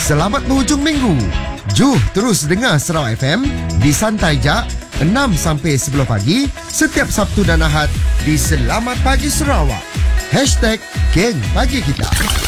Selamat berhujung minggu. Juh terus dengar Sarawak FM di Santai Jak 6 sampai 10 pagi setiap Sabtu dan Ahad di Selamat Pagi Sarawak. #Geng Pagi Kita.